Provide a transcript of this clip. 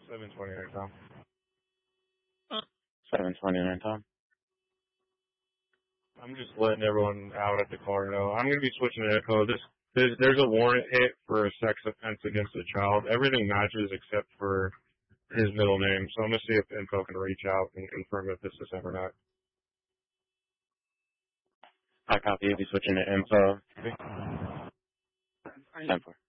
729, Tom. 729, Tom. I'm just letting everyone out at the car know. I'm going to be switching to info. There's a warrant hit for a sex offense against a child. Everything matches except for his middle name. So I'm going to see if info can reach out and confirm if this is him or not. I copy. You'll be switching to info. 10-4.